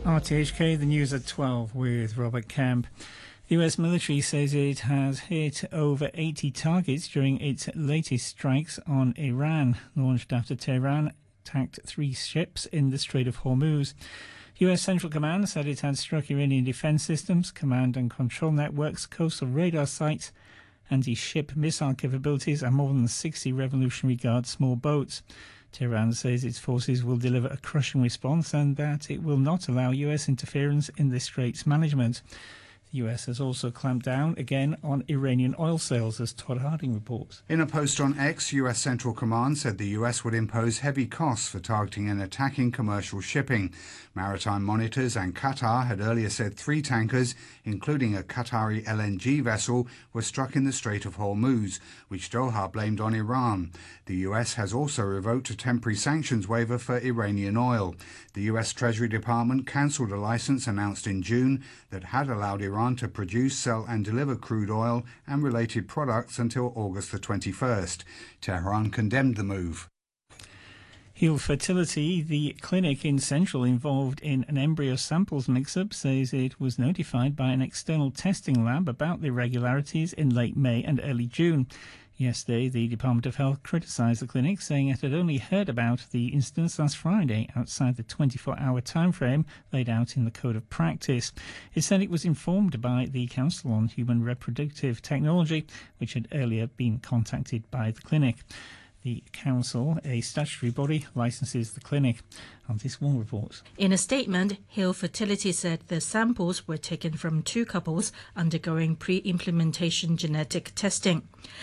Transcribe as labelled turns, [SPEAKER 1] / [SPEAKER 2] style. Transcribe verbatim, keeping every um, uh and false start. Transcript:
[SPEAKER 1] R T H K, the news at twelve with Robert Kemp. The U S military says it has hit over eighty targets during its latest strikes on Iran, launched after Tehran attacked three ships in the Strait of Hormuz. U S Central Command said it had struck Iranian defense systems, command and control networks, coastal radar sites, anti-ship missile capabilities, and more than sixty Revolutionary Guard small boats. Tehran says its forces will deliver a crushing response and that it will not allow U S interference in the Strait's management. The U S has also clamped down again on Iranian oil sales, as Todd Harding reports.
[SPEAKER 2] In a post on X, U S Central Command said the U S would impose heavy costs for targeting and attacking commercial shipping. Maritime monitors and Qatar had earlier said three tankers, including a Qatari L N G vessel, were struck in the Strait of Hormuz, which Doha blamed on Iran. The U S has also revoked a temporary sanctions waiver for Iranian oil. The U S Treasury Department cancelled a license announced in June that had allowed Iran to produce, sell and deliver crude oil and related products until August the twenty-first. Tehran condemned the move.
[SPEAKER 1] Heal Fertility, the clinic in Central involved in an embryo samples mix-up, says it was notified by an external testing lab about the irregularities in late May and early June. Yesterday, the Department of Health criticised the clinic, saying it had only heard about the incidents last Friday outside the twenty-four hour timeframe laid out in the Code of Practice. It said it was informed by the Council on Human Reproductive Technology, which had earlier been contacted by the clinic. The council, a statutory body, licenses the clinic. And this one reports.
[SPEAKER 3] In a statement, Heal Fertility said the samples were taken from two couples undergoing pre-implementation genetic testing.